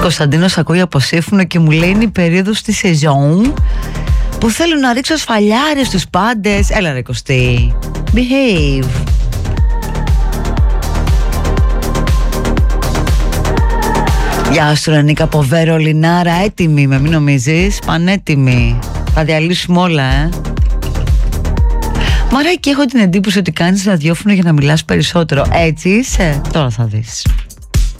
Κωνσταντίνος ακούει από Σύμφωνο και μου λέει είναι η περίοδος της σεζόν που θέλω να ρίξω ασφαλιάρες στους πάντες. Έλα ρε Κωστή, behave. Γεια σου Ρενίκα από Βέρο Λινάρα. Έτοιμη είμαι, μην νομίζεις, πανέτοιμη. Θα διαλύσουμε όλα Μαράκι, έχω την εντύπωση ότι κάνεις ραδιόφωνο για να μιλάς περισσότερο. Έτσι είσαι, τώρα θα δεις.